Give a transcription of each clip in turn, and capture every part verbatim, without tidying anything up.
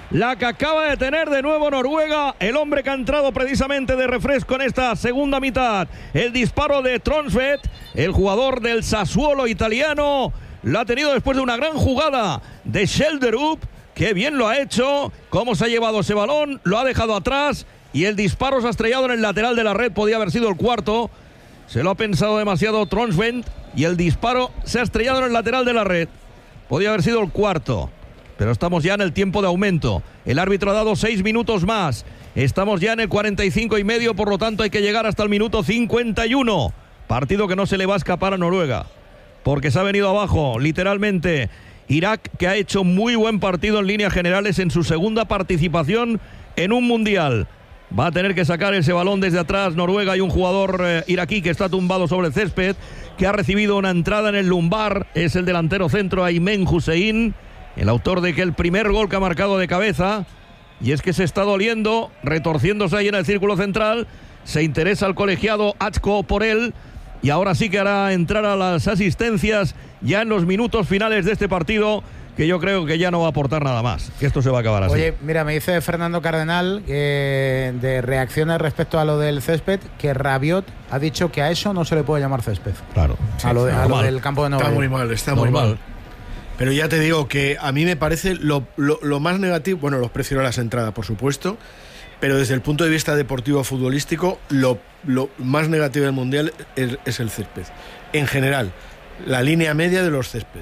la que acaba de tener de nuevo Noruega, el hombre que ha entrado precisamente de refresco en esta segunda mitad. El disparo de Tronsvet, el jugador del Sassuolo italiano, lo ha tenido después de una gran jugada de Schelderup. Qué bien lo ha hecho, cómo se ha llevado ese balón, lo ha dejado atrás y el disparo se ha estrellado en el lateral de la red, podía haber sido el cuarto. Se lo ha pensado demasiado Tronsvet y el disparo se ha estrellado en el lateral de la red. Podía haber sido el cuarto, pero estamos ya en el tiempo de aumento. El árbitro ha dado seis minutos más. Estamos ya en el cuarenta y cinco y medio, por lo tanto hay que llegar hasta el minuto cincuenta y uno. Partido que no se le va a escapar a Noruega, porque se ha venido abajo, literalmente. Irak, que ha hecho muy buen partido en líneas generales en su segunda participación en un mundial. Va a tener que sacar ese balón desde atrás Noruega. Hay un jugador eh, iraquí que está tumbado sobre el césped, que ha recibido una entrada en el lumbar. Es el delantero centro Aymen Hussein, el autor de que el primer gol que ha marcado de cabeza. Y es que se está doliendo, retorciéndose ahí en el círculo central. Se interesa el colegiado Achko por él. Y ahora sí que hará entrar a las asistencias ya en los minutos finales de este partido, que yo creo que ya no va a aportar nada más, que esto se va a acabar así. Oye, mira, me dice Fernando Cardenal eh, de reacciones respecto a lo del césped, que Rabiot ha dicho que a eso no se le puede llamar césped. Claro. A lo, de, a lo del campo de Nueva Está York. muy mal, está muy Normal. mal. Pero ya te digo que a mí me parece lo, lo, lo más negativo, bueno, los precios de las entradas, por supuesto, pero desde el punto de vista deportivo futbolístico, lo, lo más negativo del Mundial es, es el césped. En general, la línea media de los céspedes.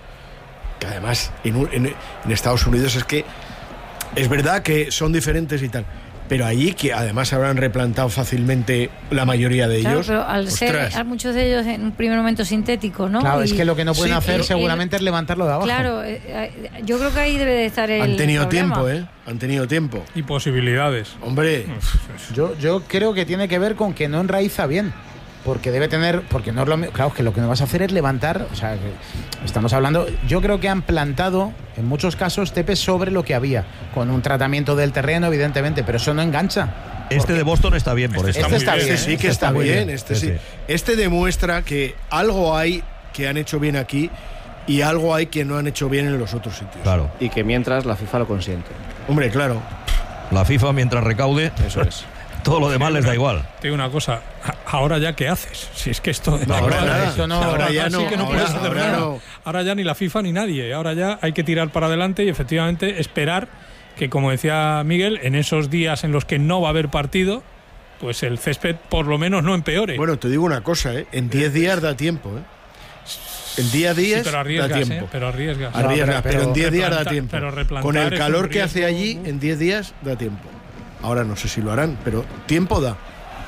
Que además, en, en, en Estados Unidos es que es verdad que son diferentes y tal, pero allí que además habrán replantado fácilmente la mayoría de claro, ellos. Pero al ostras. ser a muchos de ellos en un primer momento sintético, ¿no? Claro, y, es que lo que no pueden sí, hacer el, seguramente el, es levantarlo de abajo. Claro, eh, eh, yo creo que ahí debe de estar el Han tenido problema. tiempo, ¿eh? Han tenido tiempo. Y posibilidades. Hombre, Yo, yo creo que tiene que ver con que no enraiza bien. Porque debe tener, porque no es lo mismo, claro, es que lo que no vas a hacer es levantar, o sea, que estamos hablando, yo creo que han plantado en muchos casos tepes sobre lo que había, con un tratamiento del terreno, evidentemente, pero eso no engancha. Este de Boston está bien por Este eso. Este está muy bien, este sí este que está, muy bien, bien. este Sí, sí. sí. Este demuestra que algo hay que han hecho bien aquí y algo hay que no han hecho bien en los otros sitios. Claro. Y que mientras la FIFA lo consiente. Hombre, claro. La FIFA, mientras recaude, Eso es. todo lo demás les da igual. Te digo una cosa, ahora ya ¿qué haces? Si es que esto... No, ahora ahora, nada. esto no- ahora ya sí no. que no ahora, puedes hacer ahora nada. no. Ahora ya ni la FIFA ni nadie. Ahora ya hay que tirar para adelante y efectivamente esperar que, como decía Miguel, en esos días en los que no va a haber partido, pues el césped por lo menos no empeore. Bueno, te digo una cosa, ¿eh? En diez días da tiempo, ¿eh? En diez Sí, días pero da arriesgas, tiempo. ¿eh? Pero arriesgas. Arriesgas, pero- pero, en diez días da replanta- tiempo. pero replantar Con el es calor un que hace riesgo. allí, en diez días da tiempo. Ahora no sé si lo harán, pero tiempo da.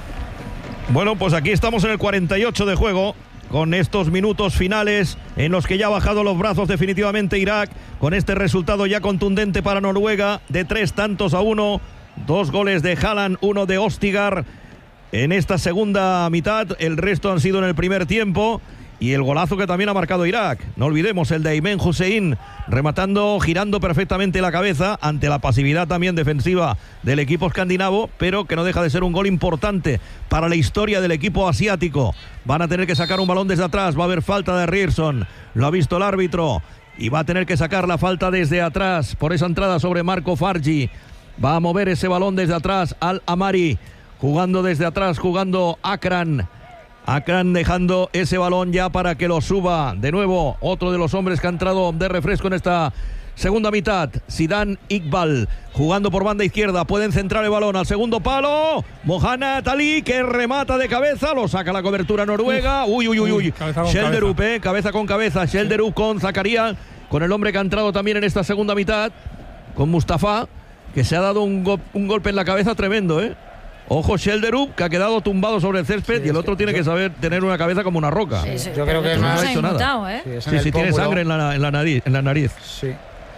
Bueno, pues aquí estamos en el cuarenta y ocho de juego, con estos minutos finales en los que ya ha bajado los brazos definitivamente Irak, con este resultado ya contundente para Noruega, de tres tantos a uno, dos goles de Haaland, uno de Ostigar en esta segunda mitad, el resto han sido en el primer tiempo. Y el golazo que también ha marcado Irak, no olvidemos el de Aymen Hussein, rematando, girando perfectamente la cabeza ante la pasividad también defensiva del equipo escandinavo, pero que no deja de ser un gol importante para la historia del equipo asiático. Van a tener que sacar un balón desde atrás, va a haber falta de Ryerson, lo ha visto el árbitro, y va a tener que sacar la falta desde atrás por esa entrada sobre Marco Fargi. Va a mover ese balón desde atrás Al Amari, jugando desde atrás, jugando Akran. Akran dejando ese balón ya para que lo suba. De nuevo, otro de los hombres que ha entrado de refresco en esta segunda mitad. Zidane Iqbal, jugando por banda izquierda. Pueden centrar el balón al segundo palo. Mohana Ali, que remata de cabeza. Lo saca la cobertura noruega. Uy, uy, uy, uy. Cabeza con Schelderup, cabeza. eh, cabeza con cabeza. Schelderup con Zakaria, con el hombre que ha entrado también en esta segunda mitad, con Mustafa, que se ha dado un, go- un golpe en la cabeza tremendo, ¿eh? Ojo Schelderup, que ha quedado tumbado sobre el césped, Sí, y el es otro que tiene yo- que saber tener una cabeza como una roca. Sí, sí, Yo creo que pero es más- no no se ha ha hecho nada. inmutado, ¿eh? Sí, es en Sí, el sí, tiene pómulo. sangre en la, en la nariz, en la nariz. Sí.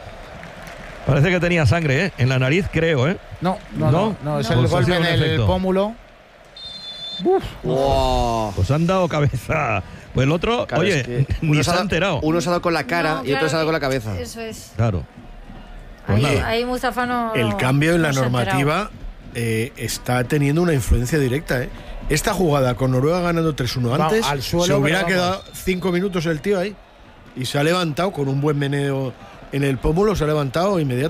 Parece que tenía sangre, ¿eh? En la nariz, creo, ¿eh? No, no, no, ¿No? no, es No. el Pues ha golpe sido en un el efecto. pómulo. Wow. Pues han dado cabeza. Pues el otro, Claro, oye, es que ni uno se ha dado- enterado. Uno se ha dado con la cara No, y otro claro, se ha dado con la cabeza. Eso es. Claro. Pues Ahí, nada. ahí Mustafa no. El cambio en la no se ha enterado. normativa eh, está teniendo una influencia directa, ¿eh? Esta jugada con Noruega ganando tres uno Va, antes, al suelo, se hubiera pero vamos. quedado cinco minutos el tío ahí y se ha levantado con un buen meneo en el pómulo, se ha levantado inmediatamente.